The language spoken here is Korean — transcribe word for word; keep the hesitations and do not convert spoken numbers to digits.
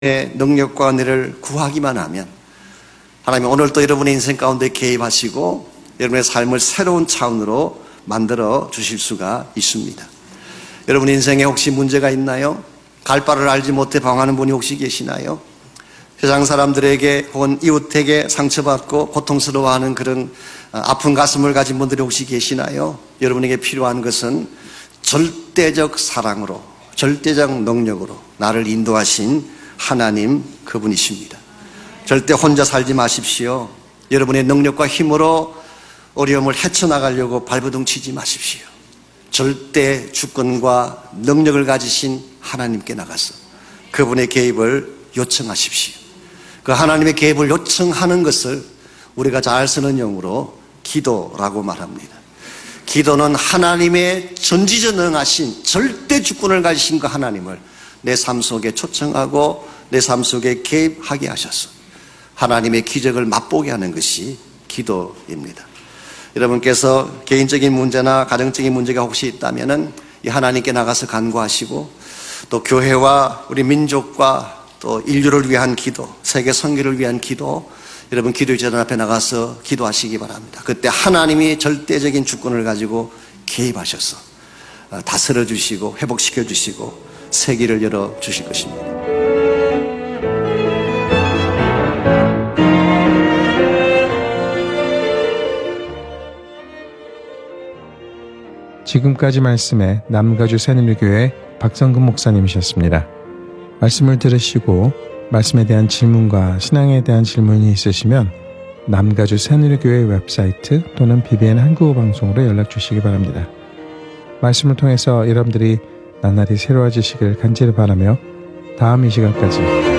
능력과 은혜를 구하기만 하면 하나님 오늘 또 여러분의 인생 가운데 개입하시고 여러분의 삶을 새로운 차원으로 만들어 주실 수가 있습니다. 여러분 인생에 혹시 문제가 있나요? 갈 바를 알지 못해 방황하는 분이 혹시 계시나요? 세상 사람들에게 혹은 이웃에게 상처받고 고통스러워하는 그런 아픈 가슴을 가진 분들이 혹시 계시나요? 여러분에게 필요한 것은 절대적 사랑으로, 절대적 능력으로 나를 인도하신 하나님 그분이십니다. 절대 혼자 살지 마십시오. 여러분의 능력과 힘으로 어려움을 헤쳐나가려고 발버둥 치지 마십시오. 절대 주권과 능력을 가지신 하나님께 나가서 그분의 개입을 요청하십시오. 그 하나님의 개입을 요청하는 것을 우리가 잘 쓰는 용어로 기도라고 말합니다. 기도는 하나님의 전지전능하신 절대 주권을 가지신 그 하나님을 내 삶 속에 초청하고 내 삶 속에 개입하게 하셔서 하나님의 기적을 맛보게 하는 것이 기도입니다. 여러분께서 개인적인 문제나 가정적인 문제가 혹시 있다면은 이 하나님께 나가서 간구하시고 또 교회와 우리 민족과 또 인류를 위한 기도, 세계 선교를 위한 기도, 여러분 기도의 제단 앞에 나가서 기도하시기 바랍니다. 그때 하나님이 절대적인 주권을 가지고 개입하셔서 다스려 주시고 회복시켜 주시고 새 길을 열어 주실 것입니다. 지금까지 말씀에 남가주 새누리교회 박성근 목사님이셨습니다. 말씀을 들으시고 말씀에 대한 질문과 신앙에 대한 질문이 있으시면 남가주 새누리교회 웹사이트 또는 비비엔 한국어 방송으로 연락 주시기 바랍니다. 말씀을 통해서 여러분들이 나날이 새로워지시길 간절히 바라며 다음 이 시간까지